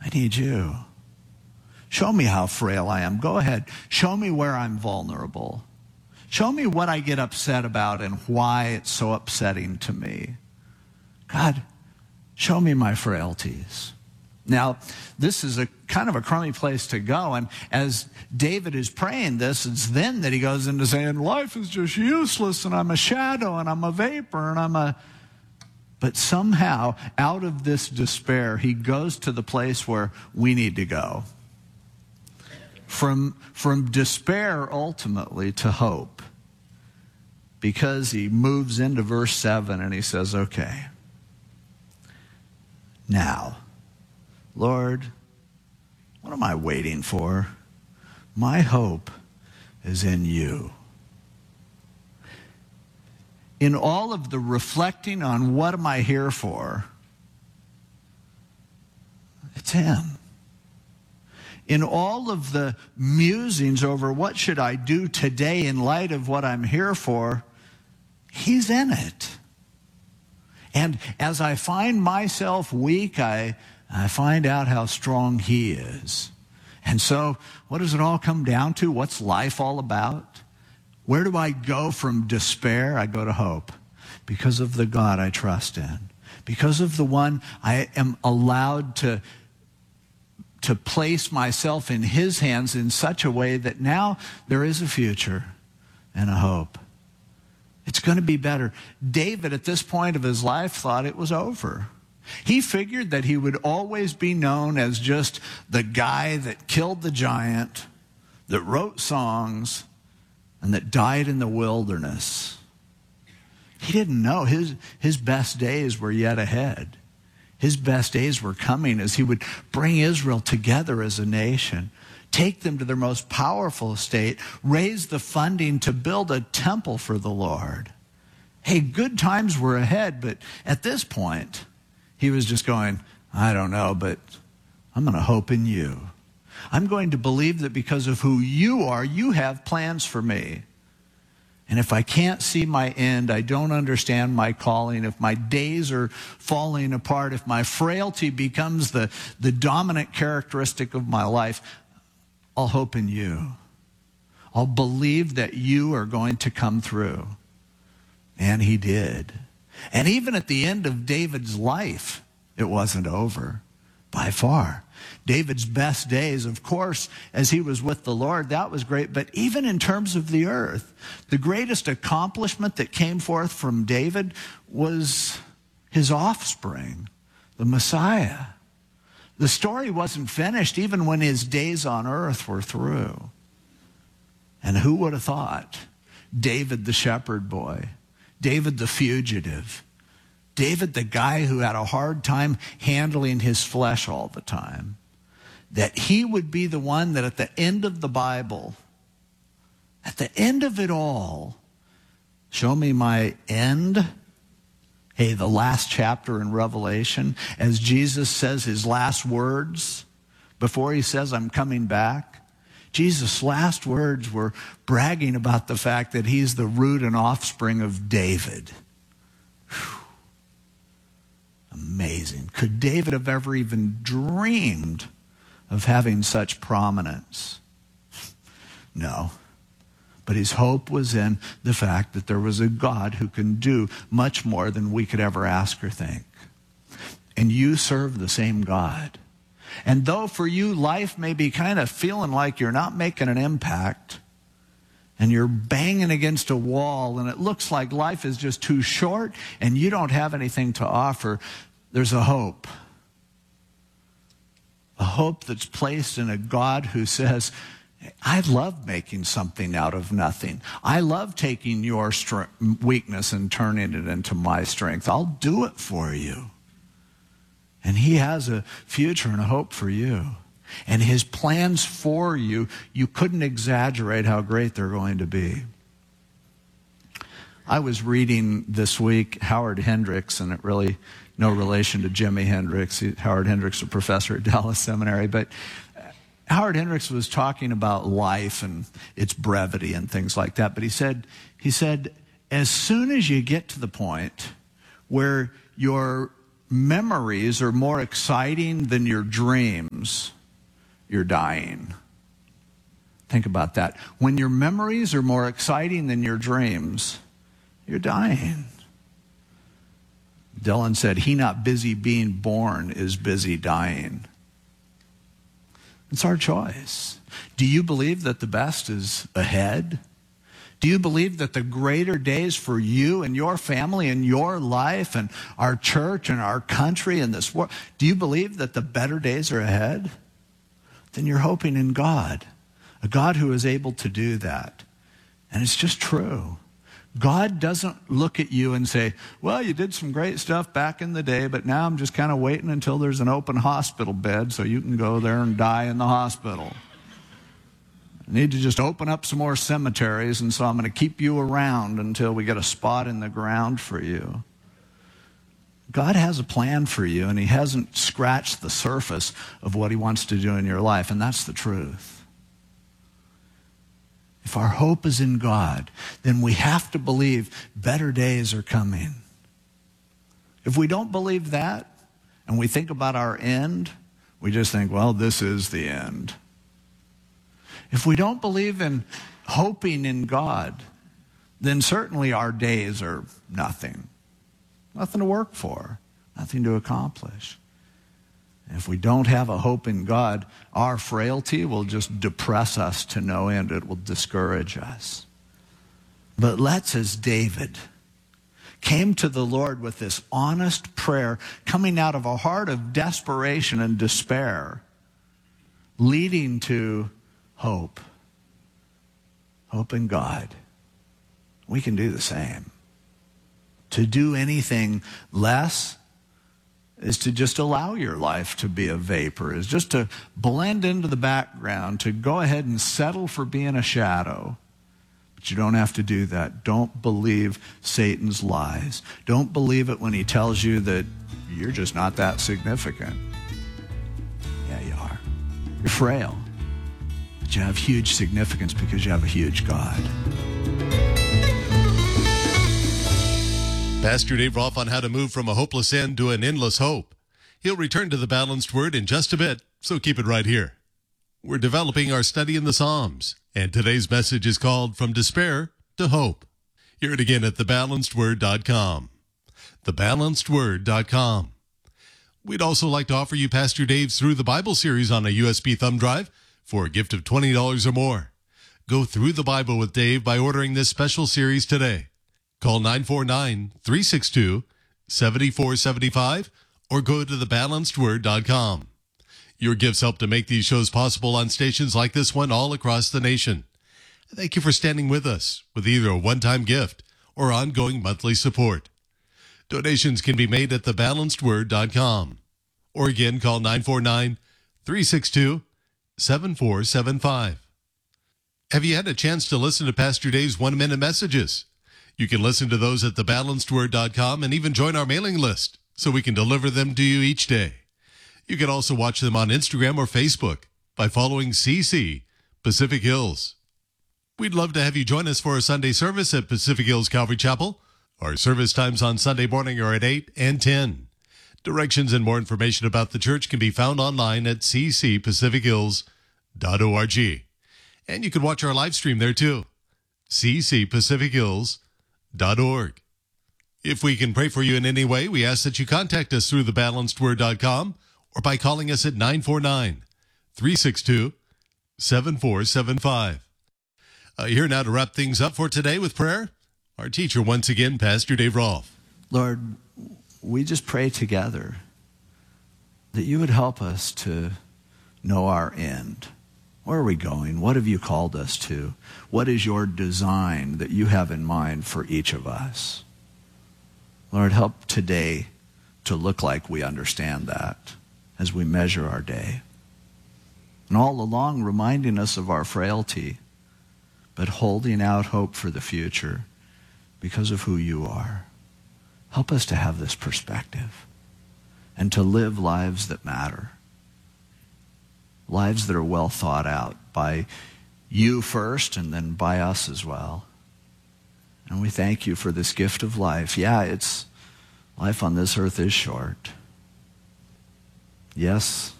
I need you. Show me how frail I am. Go ahead. Show me where I'm vulnerable. Show me what I get upset about and why it's so upsetting to me. God, show me my frailties. Now, this is a kind of a crummy place to go. And as David is praying this, it's then that he goes into saying, life is just useless, and I'm a shadow, and I'm a vapor, and I'm a... But somehow, out of this despair, he goes to the place where we need to go. From despair, ultimately, to hope. Because he moves into verse 7, and he says, okay, now, Lord, what am I waiting for? My hope is in you. In all of the reflecting on what am I here for, it's him. In all of the musings over what should I do today in light of what I'm here for, he's in it. And as I find myself weak, I find out how strong he is. And so, what does it all come down to? What's life all about? Where do I go from despair? I go to hope. Because of the God I trust in. Because of the one I am allowed to place myself in his hands in such a way that now there is a future and a hope. It's going to be better. David, at this point of his life, thought it was over. He figured that he would always be known as just the guy that killed the giant, that wrote songs, and that died in the wilderness. He didn't know his best days were yet ahead. His best days were coming as he would bring Israel together as a nation, take them to their most powerful state, raise the funding to build a temple for the Lord. Hey, good times were ahead, but at this point, he was just going, I don't know, but I'm going to hope in you. I'm going to believe that because of who you are, you have plans for me. And if I can't see my end, I don't understand my calling, if my days are falling apart, if my frailty becomes the dominant characteristic of my life, I'll hope in you. I'll believe that you are going to come through. And he did. And even at the end of David's life, it wasn't over by far. David's best days, of course, as he was with the Lord, that was great. But even in terms of the earth, the greatest accomplishment that came forth from David was his offspring, the Messiah. The story wasn't finished even when his days on earth were through. And who would have thought? David the shepherd boy, David the fugitive, David the guy who had a hard time handling his flesh all the time, that he would be the one that at the end of the Bible, at the end of it all, show me my end. Hey, the last chapter in Revelation, as Jesus says his last words before he says, I'm coming back. Jesus' last words were bragging about the fact that he's the root and offspring of David. Whew. Amazing. Could David have ever even dreamed of having such prominence? No. But his hope was in the fact that there was a God who can do much more than we could ever ask or think. And you serve the same God. And though for you life may be kind of feeling like you're not making an impact, and you're banging against a wall, and it looks like life is just too short, and you don't have anything to offer, there's a hope. A hope that's placed in a God who says, I love making something out of nothing. I love taking your weakness and turning it into my strength. I'll do it for you. And he has a future and a hope for you. And his plans for you, you couldn't exaggerate how great they're going to be. I was reading this week Howard Hendricks, and it really no relation to Jimi Hendrix. Howard Hendricks, a professor at Dallas Seminary. But Howard Hendricks was talking about life and its brevity and things like that. But he said, as soon as you get to the point where your memories are more exciting than your dreams, dreams, you're dying. Think about that. When your memories are more exciting than your dreams, you're dying. Dylan said, he not busy being born is busy dying. It's our choice. Do you believe that the best is ahead? Do you believe that the greater days for you and your family and your life and our church and our country and this world, do you believe that the better days are ahead? Then you're hoping in God, a God who is able to do that. And it's just true. God doesn't look at you and say, well, you did some great stuff back in the day, but now I'm just kind of waiting until there's an open hospital bed so you can go there and die in the hospital. I need to just open up some more cemeteries, and so I'm going to keep you around until we get a spot in the ground for you. God has a plan for you, and he hasn't scratched the surface of what he wants to do in your life, and that's the truth. If our hope is in God, then we have to believe better days are coming. If we don't believe that, and we think about our end, we just think, well, this is the end. If we don't believe in hoping in God, then certainly our days are nothing. Nothing to work for, nothing to accomplish. If we don't have a hope in God, our frailty will just depress us to no end. It will discourage us. But let's, as David came to the Lord with this honest prayer, coming out of a heart of desperation and despair, leading to hope. Hope in God. We can do the same. To do anything less is to just allow your life to be a vapor, is just to blend into the background, to go ahead and settle for being a shadow. But you don't have to do that. Don't believe Satan's lies. Don't believe it when he tells you that you're just not that significant. Yeah, you are. You're frail. But you have huge significance because you have a huge God. Pastor Dave Rolfe on how to move from a hopeless end to an endless hope. He'll return to the balanced word in just a bit, so keep it right here. We're developing our study in the Psalms, and today's message is called From Despair to Hope. Hear it again at thebalancedword.com. Thebalancedword.com. We'd also like to offer you Pastor Dave's Through the Bible series on a USB thumb drive for a gift of $20 or more. Go through the Bible with Dave by ordering this special series today. Call 949-362-7475 or go to thebalancedword.com. Your gifts help to make these shows possible on stations like this one all across the nation. Thank you for standing with us with either a one-time gift or ongoing monthly support. Donations can be made at thebalancedword.com. Or again, call 949-362-7475. Have you had a chance to listen to Pastor Dave's one-minute messages? You can listen to those at thebalancedword.com and even join our mailing list so we can deliver them to you each day. You can also watch them on Instagram or Facebook by following CC Pacific Hills. We'd love to have you join us for a Sunday service at Pacific Hills Calvary Chapel. Our service times on Sunday morning are at 8 and 10. Directions and more information about the church can be found online at ccpacifichills.org. And you can watch our live stream there too, ccpacifichills.org. If we can pray for you in any way, we ask that you contact us through thebalancedword.com or by calling us at 949-362-7475. Here now to wrap things up for today with prayer, our teacher once again, Pastor Dave Rolfe. Lord, we just pray together that you would help us to know our end. Where are we going? What have you called us to? What is your design that you have in mind for each of us? Lord, help today to look like we understand that as we measure our day. And all along reminding us of our frailty, but holding out hope for the future because of who you are. Help us to have this perspective and to live lives that matter. Lives that are well thought out by you first and then by us as well. And we thank you for this gift of life. Yeah, life on this earth is short. Yes,